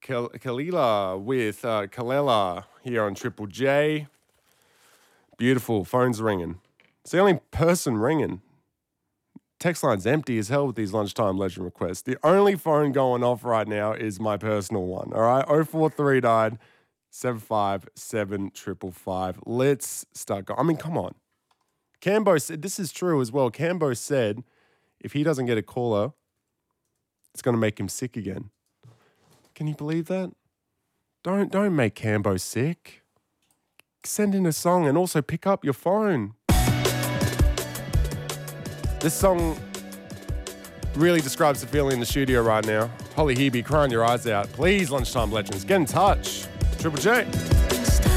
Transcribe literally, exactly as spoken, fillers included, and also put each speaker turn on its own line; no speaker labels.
Kal- Kalila with uh, Kalela here on Triple J. Beautiful. Phone's ringing. It's the only person ringing. Text line's empty as hell with these lunchtime legend requests. The only phone going off right now is my personal one. All right, oh four three nine, seven five seven, five five five. Let's start going. I mean, come on. Cambo said, this is true as well. Cambo said if he doesn't get a caller, it's going to make him sick again. Can you believe that? Don't don't make Cambo sick. Send in a song and also pick up your phone. This song really describes the feeling in the studio right now. Holly Hebe, crying your eyes out. Please, lunchtime legends, get in touch. Triple J.